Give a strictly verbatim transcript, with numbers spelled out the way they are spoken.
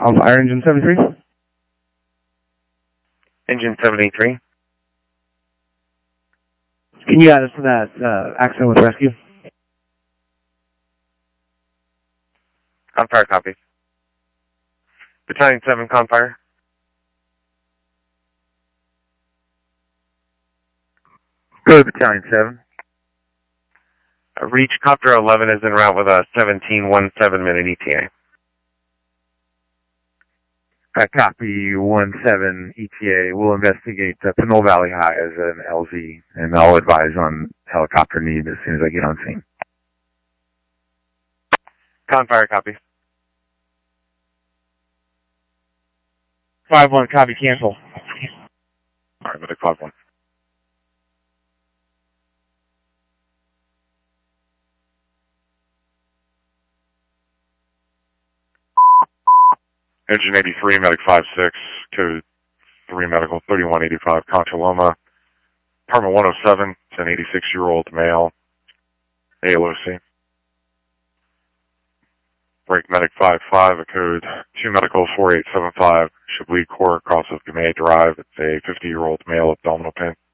On fire, engine seventy-three. Engine seventy-three. Can you add us to that uh, accident with rescue? On fire, copy. Battalion seven, con fire. Go to Battalion seven. Uh, reach Copter eleven is en route with a seventeen one seven minute E T A. I copy one seven E T A. We'll investigate uh, Pinole Valley High as an L Z, and I'll advise on helicopter need as soon as I get on scene. Con fire, copy. five one, copy, cancel. All right, medic five one. Engine eighty-three, medic five six, code three medical thirty-one eighty-five, Concha Loma. Apartment one oh seven, it's an eighty-six-year-old male, A L O C. Break medic five five, a code two medical four eight seven five, Chablis Court, across of Gamay Drive. It's a fifty-year-old male abdominal pain.